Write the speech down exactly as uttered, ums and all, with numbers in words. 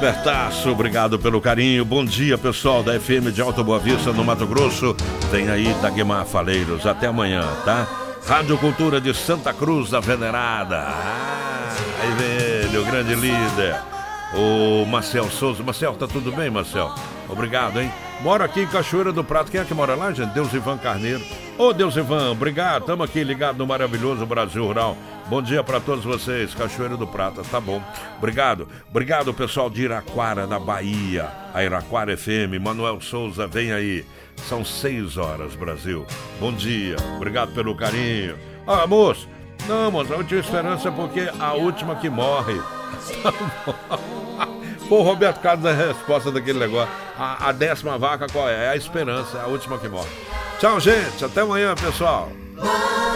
Robertaço, obrigado pelo carinho. Bom dia, pessoal da F M de Alta Boa Vista, no Mato Grosso. Tem aí Dagmar Faleiros. Até amanhã, tá? Rádio Cultura de Santa Cruz da Venerada. Ah, aí vem ele, o grande líder. O Marcel Souza. Marcel, tá tudo bem, Marcel? Obrigado, hein? Moro aqui em Cachoeira do Prato. Quem é que mora lá, gente? Deus Ivan Carneiro. Ô, Deus Ivan, obrigado. Estamos aqui ligados no maravilhoso Brasil Rural. Bom dia para todos vocês. Cachoeira do Prato, tá bom. Obrigado. Obrigado, pessoal de Iraquara, na Bahia. A Iraquara F M. Manuel Souza, vem aí. São seis horas, Brasil. Bom dia. Obrigado pelo carinho. Ah, moço. Não, moço, a última esperança é porque a última que morre. Pô, o Roberto Carlos, a resposta daquele negócio. A, a décima vaca qual é? É a esperança, é a última que morre. Tchau, gente. Até amanhã, pessoal.